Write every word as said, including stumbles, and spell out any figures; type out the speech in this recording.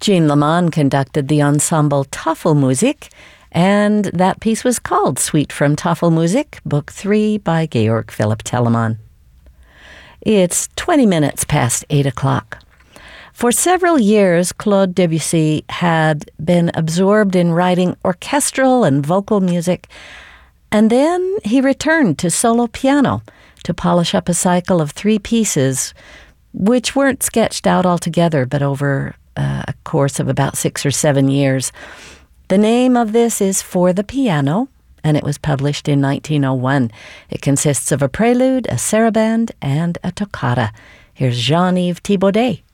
Jean Lamont conducted the ensemble Tafelmusik, and that piece was called Suite from Tafelmusik, Book three by Georg Philipp Telemann. It's twenty minutes past eight o'clock. For several years, Claude Debussy had been absorbed in writing orchestral and vocal music, and then he returned to solo piano to polish up a cycle of three pieces, which weren't sketched out altogether, but over uh, a course of about six or seven years. The name of this is For the Piano, and it was published in nineteen oh one. It consists of a prelude, a saraband, and a toccata. Here's Jean-Yves Thibaudet.